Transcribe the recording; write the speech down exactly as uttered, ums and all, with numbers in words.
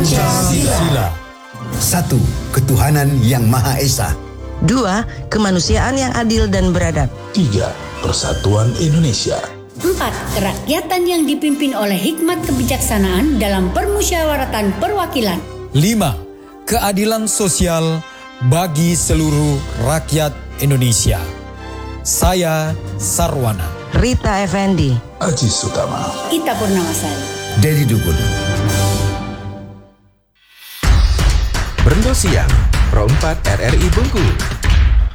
Pancasila. Satu, ketuhanan yang Maha Esa. Dua, kemanusiaan yang adil dan beradab. Tiga, persatuan Indonesia. Empat, kerakyatan yang dipimpin oleh hikmat kebijaksanaan dalam permusyawaratan perwakilan. Lima, keadilan sosial bagi seluruh rakyat Indonesia. Saya Sarwana. Rita Effendi. Aji Sutama. Ita Purnamasari. Dedi Dukun. Berendo Siang, Pro empat R R I Bengkulu.